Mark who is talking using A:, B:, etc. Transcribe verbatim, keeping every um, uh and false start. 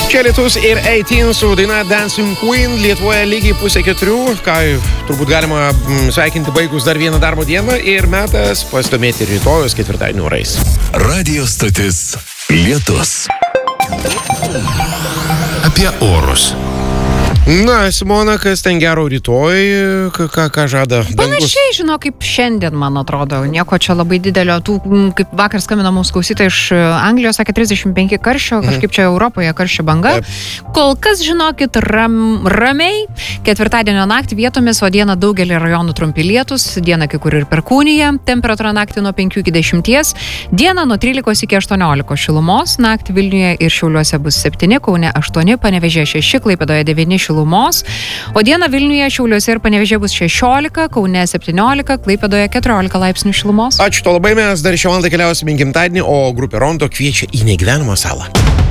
A: Čia Lietus ir eighteen su daina Dancing Queen. Lietuvoje lygiai pusė keturių, ką turbūt galima sveikinti baigus dar vieną darbo dieną ir metas pasidomėti rytojus ketvirtadienio orais.
B: Radio stotis Lietus. Apie orus.
A: Na, Simona, kas ten gero rytoj, ką, ką žada dangus?
C: Panašiai, žinau, kaip šiandien, man atrodo. Nieko čia labai didelio. Tų, kaip vakar skambino mūsų klausytojai iš Anglijos, sakė trisdešimt penki karščio, kažkaip čia Europoje karščio banga. Taip. Kol kas, žinokit, ram, ramiai. Ketvirtadienio naktį vietomis, o dieną daugelį rajonų trumpi lietus, dieną kai kur ir perkūnija, temperatūra naktį nuo penkių iki dešimties, dieną nuo trylikos iki aštuoniolikos šilumos, naktį Vilniuje ir Šiauliuose bus septyni, Kaune aštuoni, Panevėžyje šeši, Klaipėdoje devyni šilumos. O dieną Vilniuje, Šiauliuose ir Panevėžyje bus šešiolika, Kaune septyniolika, Klaipėdoje keturiolika laipsnių šilumos.
A: Ačiū to labai, mes dar šią valandą keliausime į gimtadienį, o grupė Rondo kviečia į negyvenamą salą.